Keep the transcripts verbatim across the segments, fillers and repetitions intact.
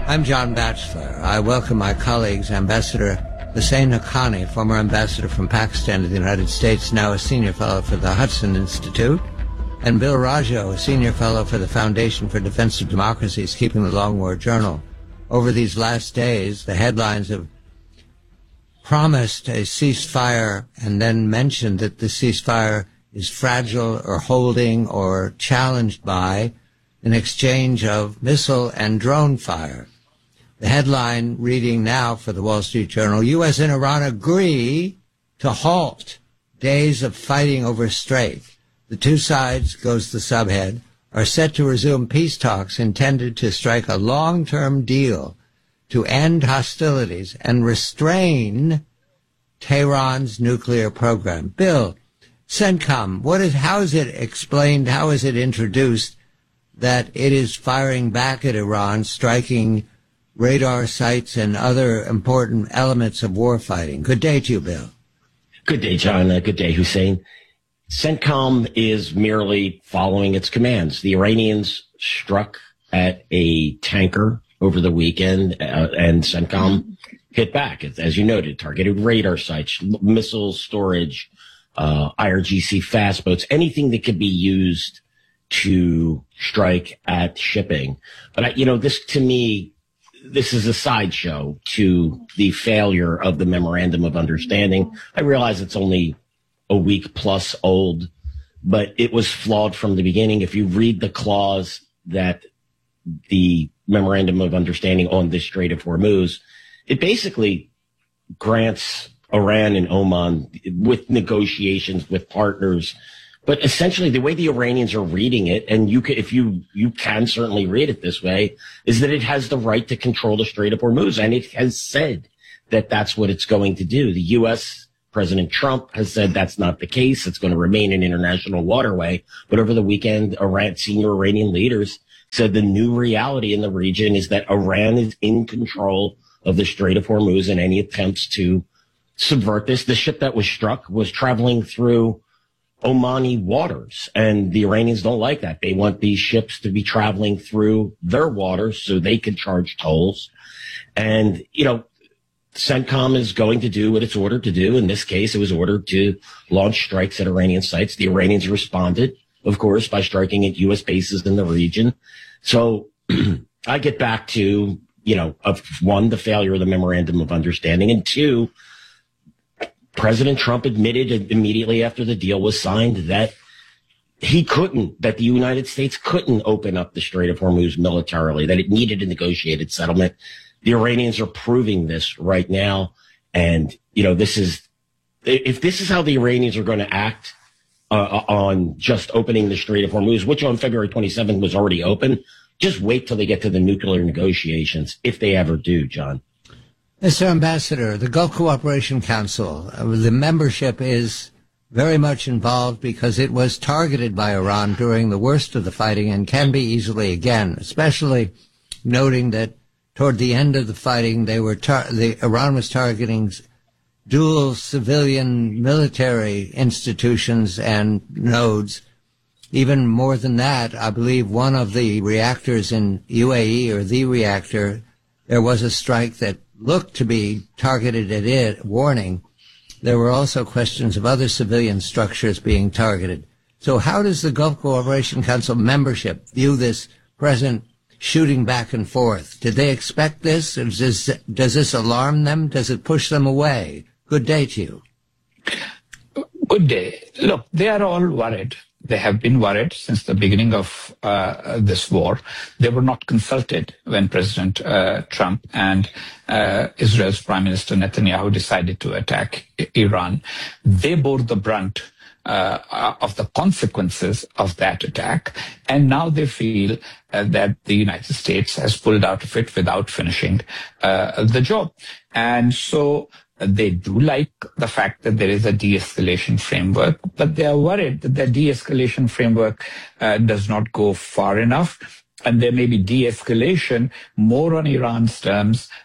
I'm John Batchelor. I welcome my colleagues, Ambassador Hussein Haqqani, former ambassador from Pakistan to the United States, now a senior fellow for the Hudson Institute, and Bill Rajo, a senior fellow for the Foundation for Defense of Democracy's Keeping the Long War Journal. Over these last days, the headlines have promised a ceasefire and then mentioned that the ceasefire is fragile or holding or challenged by an exchange of missile and drone fire. The headline reading now for the Wall Street Journal, U S and Iran agree to halt days of fighting over Strait. The two sides, goes the subhead, are set to resume peace talks intended to strike a long-term deal to end hostilities and restrain Tehran's nuclear program. Bill, CENTCOM, what is, how is it explained, how is it introduced that it is firing back at Iran, striking radar sites and other important elements of war fighting? Good day to you, Bill. Good day, John. Uh, good day, Hussein. CENTCOM is merely following its commands. The Iranians struck at a tanker over the weekend, uh, and CENTCOM hit back, as you noted, targeted radar sites, missile storage, uh, I R G C fast boats, anything that could be used to strike at shipping. But, I, you know, this to me, this is a sideshow to the failure of the Memorandum of Understanding. I realize it's only a week plus old, but it was flawed from the beginning. If you read the clause that the Memorandum of Understanding on the Strait of Hormuz, it basically grants Iran and Oman, with negotiations with partners, but essentially the way the Iranians are reading it, and you can, if you, you can certainly read it this way, is that it has the right to control the Strait of Hormuz. And it has said that that's what it's going to do. The U S President Trump has said that's not the case. It's going to remain an international waterway. But over the weekend, Iran, senior Iranian leaders said the new reality in the region is that Iran is in control of the Strait of Hormuz, and any attempts to subvert this. The ship that was struck was traveling through Omani waters, and the Iranians don't like that. They want these ships to be traveling through their waters so they can charge tolls. And, you know, CENTCOM is going to do what it's ordered to do. In this case, it was ordered to launch strikes at Iranian sites. The Iranians responded, of course, by striking at U S bases in the region. So I get back to, you know, of one, the failure of the Memorandum of Understanding, and two, President Trump admitted immediately after the deal was signed that he couldn't, that the United States couldn't open up the Strait of Hormuz militarily, that it needed a negotiated settlement. The Iranians are proving this right now. And, you know, this is, if this is how the Iranians are going to act uh, on just opening the Strait of Hormuz, which on February twenty-seventh was already open, just wait till they get to the nuclear negotiations, if they ever do, John. Mister Ambassador, the Gulf Cooperation Council, uh, the membership is very much involved because it was targeted by Iran during the worst of the fighting and can be easily again, especially noting that toward the end of the fighting, they were tar- the Iran was targeting dual civilian military institutions and nodes. Even more than that, I believe one of the reactors in U A E, or the reactor, there was a strike that looked to be targeted at it, warning. There were also questions of other civilian structures being targeted. So how does the Gulf Cooperation Council membership view this present shooting back and forth? Did they expect this? Does this, does this alarm them? Does it push them away? Good day to you. Good day. Look, they are all worried. They have been worried since the beginning of uh, this war. They were not consulted when President uh, Trump and uh, Israel's Prime Minister Netanyahu decided to attack I- Iran. They bore the brunt uh, of the consequences of that attack, and now they feel uh, that the United States has pulled out of it without finishing uh, the job. And so they do like the fact that there is a de-escalation framework, but they are worried that the de-escalation framework uh, does not go far enough, and there may be de-escalation more on Iran's terms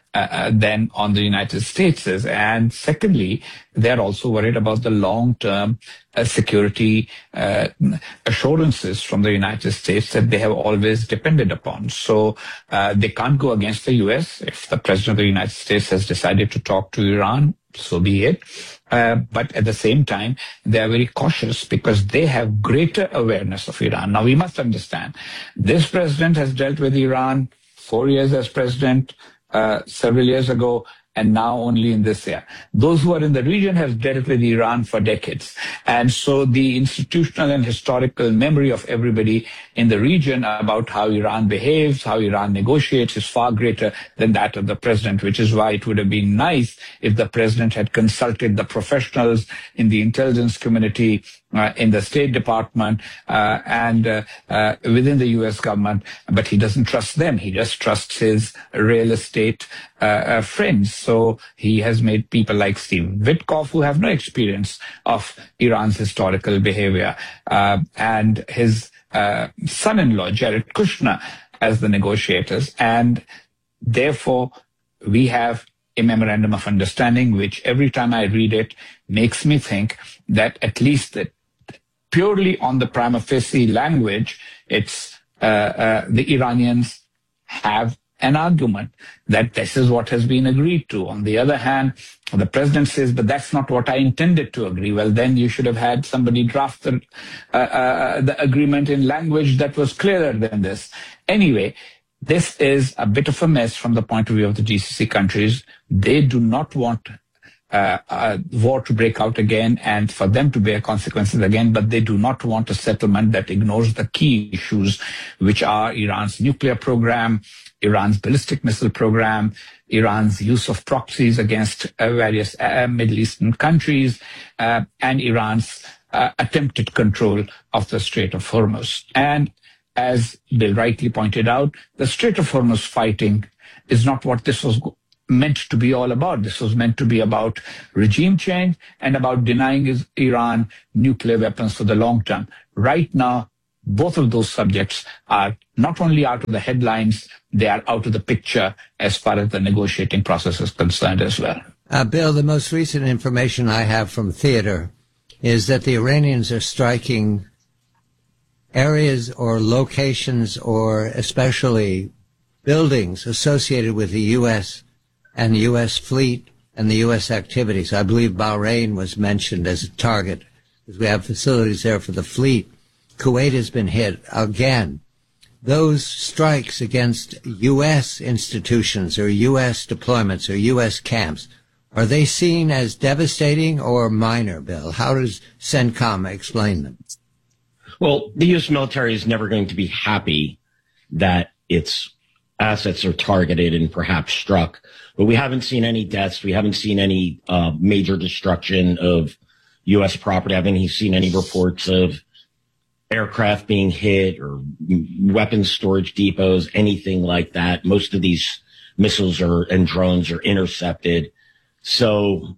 uh, than on the United States is. And secondly, they're also worried about the long-term uh, security uh, assurances from the United States that they have always depended upon. So uh, they can't go against the U S. If the President of the United States has decided to talk to Iran, so be it. Uh, but at the same time, they are very cautious because they have greater awareness of Iran. Now, we must understand, this president has dealt with Iran four years as president, uh, several years ago, and now only in this year. Those who are in the region have dealt with Iran for decades. And so the institutional and historical memory of everybody in the region about how Iran behaves, how Iran negotiates is far greater than that of the president, which is why it would have been nice if the president had consulted the professionals in the intelligence community, Uh, in the State Department, uh, and uh, uh, within the U S government, but he doesn't trust them. He just trusts his real estate uh, uh, friends. So he has made people like Steve Witkoff, who have no experience of Iran's historical behavior, uh, and his uh, son-in-law, Jared Kushner, as the negotiators. And therefore, we have a memorandum of understanding, which every time I read it makes me think that at least that purely on the prima facie language, it's uh, uh, the Iranians have an argument that this is what has been agreed to. On the other hand, the president says, but that's not what I intended to agree. Well, then you should have had somebody draft the, uh, uh, the agreement in language that was clearer than this. Anyway, this is a bit of a mess from the point of view of the G C C countries. They do not want Uh, uh, war to break out again and for them to bear consequences again, but they do not want a settlement that ignores the key issues, which are Iran's nuclear program, Iran's ballistic missile program, Iran's use of proxies against uh, various uh, Middle Eastern countries, uh, and Iran's uh, attempted control of the Strait of Hormuz. And as Bill rightly pointed out, the Strait of Hormuz fighting is not what this was meant to be all about. This was meant to be about regime change and about denying Iran nuclear weapons for the long term. Right now, both of those subjects are not only out of the headlines, they are out of the picture as far as the negotiating process is concerned as well. Uh, Bill, the most recent information I have from theater is that the Iranians are striking areas or locations or especially buildings associated with the U S and the U S fleet and the U S activities. I believe Bahrain was mentioned as a target because we have facilities there for the fleet. Kuwait has been hit again. Those strikes against U S institutions or U S deployments or U S camps, are they seen as devastating or minor, Bill? How does CENTCOM explain them? Well, the U S military is never going to be happy that its assets are targeted and perhaps struck. But we haven't seen any deaths. We haven't seen any uh, major destruction of U S property. I haven't seen any reports of aircraft being hit or weapons storage depots, anything like that. Most of these missiles are and drones are intercepted. So,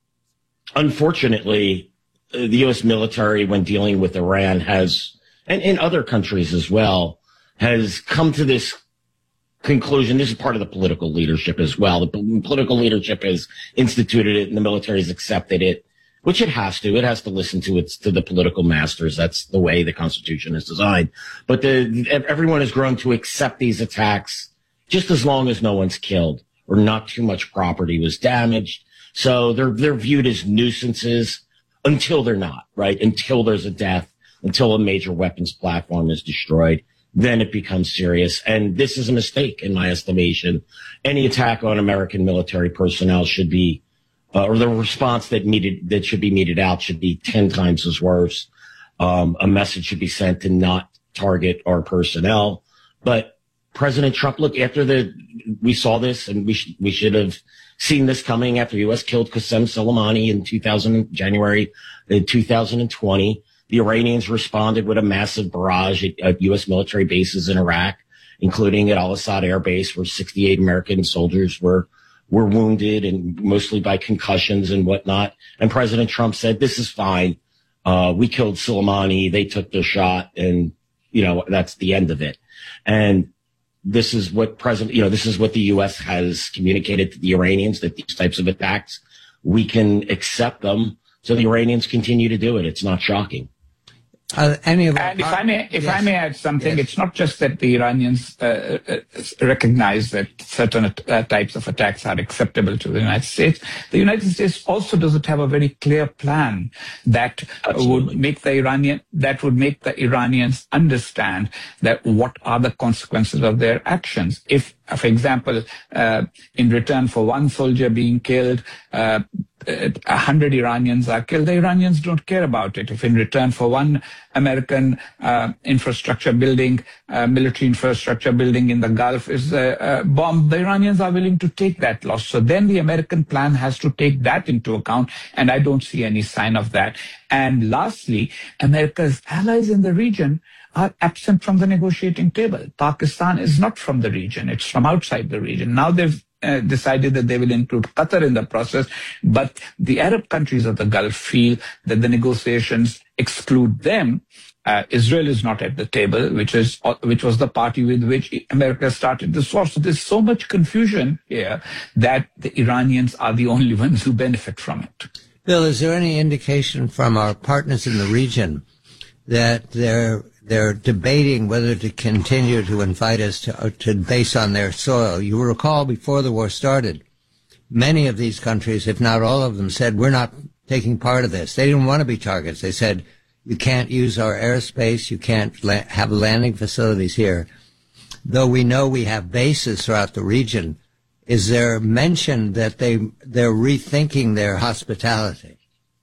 unfortunately, the U S military, when dealing with Iran, has, and in other countries as well, has come to this conclusion. This is part of the political leadership as well. The political leadership has instituted it and the military has accepted it, which it has to. It has to listen to its, to the political masters. That's the way the Constitution is designed. But the, everyone has grown to accept these attacks just as long as no one's killed or not too much property was damaged. So they're, they're viewed as nuisances until they're not, right? Until there's a death, until a major weapons platform is destroyed. Then it becomes serious. And this is a mistake in my estimation. Any attack on American military personnel should be, uh, or the response that needed, that should be meted out should be ten times as worse. Um, a message should be sent to not target our personnel. But President Trump, look, after the, we saw this and we sh- we should have seen this coming after the U S killed Qasem Soleimani in two thousand, January in two thousand twenty. The Iranians responded with a massive barrage at, at U S military bases in Iraq, including at Al-Assad Air Base, where sixty-eight American soldiers were were wounded, and mostly by concussions and whatnot. And President Trump said, "This is fine. Uh, we killed Soleimani. They took their shot, and you know that's the end of it." And this is what President, you know, this is what the U S has communicated to the Iranians, that these types of attacks, we can accept them. So the Iranians continue to do it. It's not shocking. Uh, any of and if I may, if yes. I may add something, yes. It's not just that the Iranians uh, uh, recognize that certain uh, types of attacks are acceptable to the United States. The United States also doesn't have a very clear plan that would make the Iranian that would make the Iranians understand that what are the consequences of their actions. If, for example, uh, in return for one soldier being killed, uh, a hundred Iranians are killed, the Iranians don't care about it. If in return for one American uh, infrastructure building, uh, military infrastructure building in the Gulf is uh, uh, bombed, the Iranians are willing to take that loss. So then the American plan has to take that into account, and I don't see any sign of that. And lastly, America's allies in the region are absent from the negotiating table. Pakistan is not from the region. It's from outside the region. Now they've uh, decided that they will include Qatar in the process, but the Arab countries of the Gulf feel that the negotiations exclude them. Uh, Israel is not at the table, which is uh, which was the party with which America started this war. So there's so much confusion here that the Iranians are the only ones who benefit from it. Bill, is there any indication from our partners in the region that they're they're debating whether to continue to invite us to, to base on their soil? You recall before the war started, many of these countries, if not all of them, said we're not taking part of this. They didn't want to be targets. They said you can't use our airspace, you can't la- have landing facilities here. Though we know we have bases throughout the region, is there mention that they they're rethinking their hospitality?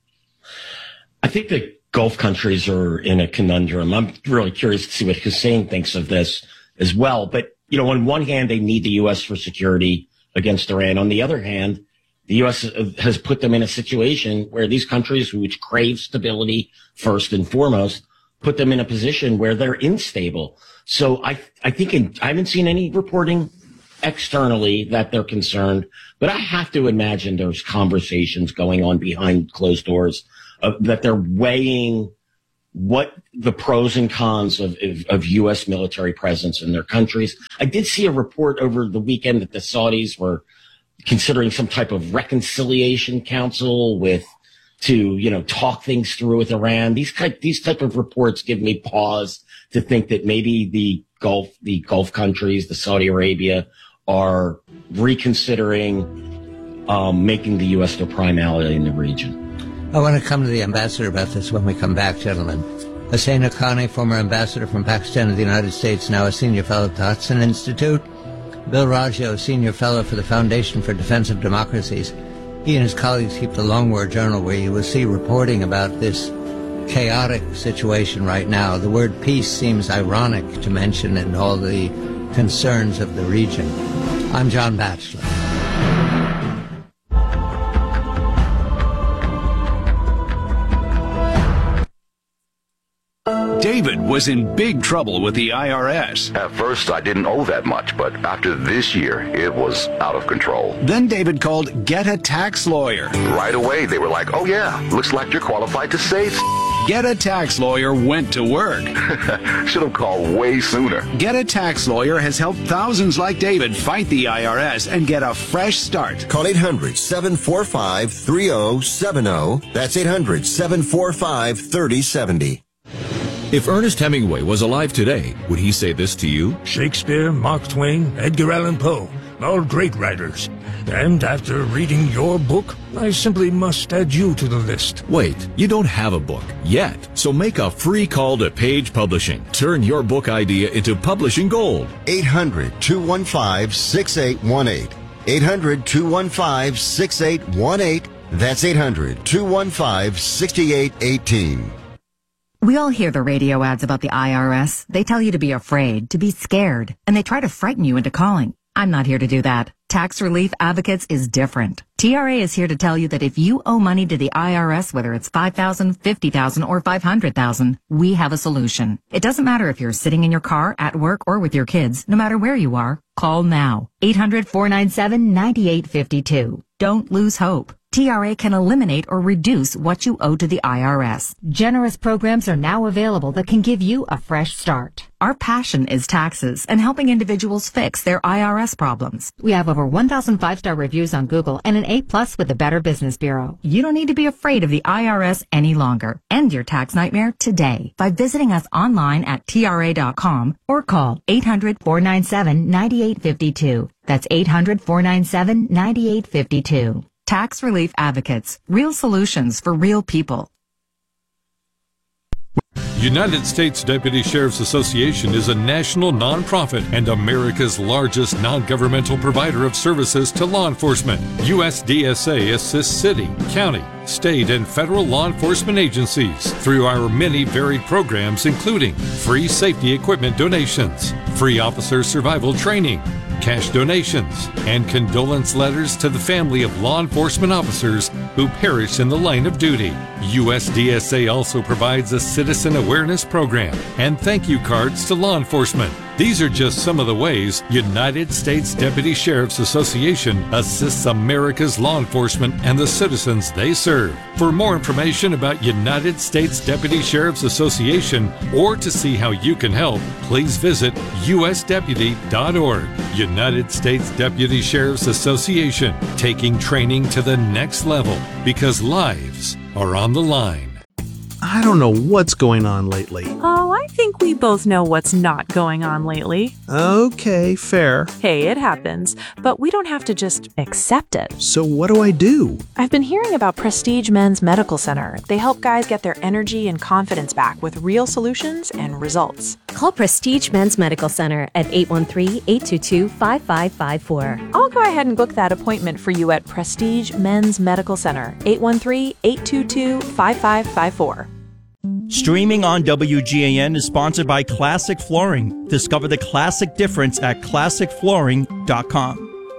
I think that Gulf countries are in a conundrum. I'm really curious to see what Hussein thinks of this as well. But, you know, on one hand, they need the U S for security against Iran. On the other hand, the U S has put them in a situation where these countries, which crave stability first and foremost, put them in a position where they're unstable. So I, I think in, I haven't seen any reporting externally that they're concerned, but I have to imagine there's conversations going on behind closed doors uh, that they're weighing what the pros and cons of, of, of U S military presence in their countries. I did see a report over the weekend that the Saudis were considering some type of reconciliation council with to, you know, talk things through with Iran. These type, these type of reports give me pause to think that maybe the Gulf, the Gulf countries, the Saudi Arabia are reconsidering um, making the U S their prime ally in the region. I want to come to the ambassador about this when we come back, gentlemen. Hussein Haqqani, former ambassador from Pakistan to the United States, now a senior fellow at the Hudson Institute. Bill Raggio, senior fellow for the Foundation for Defense of Democracies. He and his colleagues keep the Long War Journal, where you will see reporting about this chaotic situation right now. The word peace seems ironic to mention in all the concerns of the region. I'm John Batchelor. David was in big trouble with the I R S. At first, I didn't owe that much, but after this year, it was out of control. Then David called Get a Tax Lawyer. Right away, they were like, oh yeah, looks like you're qualified to save. Get a Tax Lawyer went to work. Should have called way sooner. Get a Tax Lawyer has helped thousands like David fight the I R S and get a fresh start. Call eight hundred, seven four five, three oh seven oh. That's eight hundred, seven four five, three oh seven oh. If Ernest Hemingway was alive today, would he say this to you? Shakespeare, Mark Twain, Edgar Allan Poe, all great writers. And after reading your book, I simply must add you to the list. Wait, you don't have a book yet. So make a free call to Page Publishing. Turn your book idea into publishing gold. eight hundred, two one five, six eight one eight. eight hundred, two one five, six eight one eight. That's eight hundred, two one five, six eight one eight. We all hear the radio ads about the I R S. They tell you to be afraid, to be scared, and they try to frighten you into calling. I'm not here to do that. Tax Relief Advocates is different. T R A is here to tell you that if you owe money to the I R S, whether it's five thousand dollars, fifty thousand dollars, or five hundred thousand dollars, we have a solution. It doesn't matter if you're sitting in your car, at work, or with your kids. No matter where you are, call now. eight hundred, four nine seven, nine eight five two. Don't lose hope. T R A can eliminate or reduce what you owe to the I R S. Generous programs are now available that can give you a fresh start. Our passion is taxes and helping individuals fix their I R S problems. We have over one thousand five-star reviews on Google and an A plus with the Better Business Bureau. You don't need to be afraid of the I R S any longer. End your tax nightmare today by visiting us online at T R A dot com or call eight hundred, four nine seven, nine eight five two. That's eight hundred, four nine seven, nine eight five two. Tax Relief Advocates. Real solutions for real people. United States Deputy Sheriff's Association is a national nonprofit and America's largest non-governmental provider of services to law enforcement. U S D S A assists city, county, state, and federal law enforcement agencies through our many varied programs, including free safety equipment donations, free officer survival training, cash donations, and condolence letters to the family of law enforcement officers who perished in the line of duty. U S D S A also provides a citizen awareness program and thank you cards to law enforcement. These are just some of the ways United States Deputy Sheriff's Association assists America's law enforcement and the citizens they serve. For more information about United States Deputy Sheriff's Association or to see how you can help, please visit U S deputy dot org. United States Deputy Sheriff's Association, taking training to the next level because lives are on the line. I don't know what's going on lately. Oh, I think we both know what's not going on lately. Okay, fair. Hey, it happens, but we don't have to just accept it. So what do I do? I've been hearing about Prestige Men's Medical Center. They help guys get their energy and confidence back with real solutions and results. Call Prestige Men's Medical Center at eight one three, eight two two, five five five four. I'll go ahead and book that appointment for you at Prestige Men's Medical Center, eight one three, eight two two, five five five four. Streaming on W G A N is sponsored by Classic Flooring. Discover the classic difference at classic flooring dot com.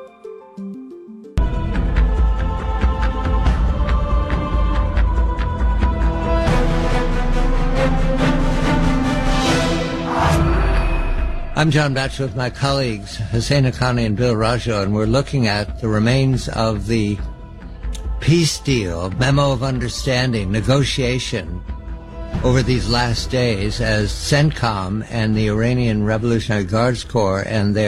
I'm John Batchelor with my colleagues Hussein Haqqani and Bill Rajo, and we're looking at the remains of the peace deal, memo of understanding, negotiation over these last days as CENTCOM and the Iranian Revolutionary Guards Corps and their